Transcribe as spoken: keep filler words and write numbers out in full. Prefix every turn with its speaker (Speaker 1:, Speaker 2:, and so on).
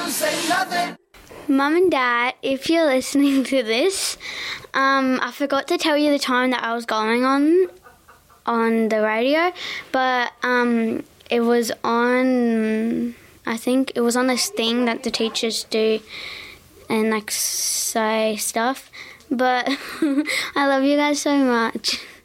Speaker 1: Mum and Dad, if you're listening to this, um, I forgot to tell you the time that I was going on on the radio, but um, it was on, I think it was on this thing that the teachers do and like say stuff. But I love you guys so much.